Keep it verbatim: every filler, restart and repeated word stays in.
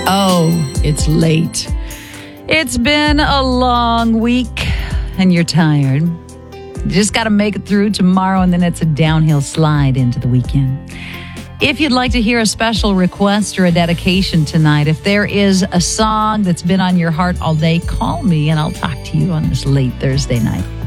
Oh, it's late. It's been a long week and you're tired. You just got to make it through tomorrow and then it's a downhill slide into the weekend. If you'd like to hear a special request or a dedication tonight, if there is a song that's been on your heart all day, call me and I'll talk to you on this late Thursday night.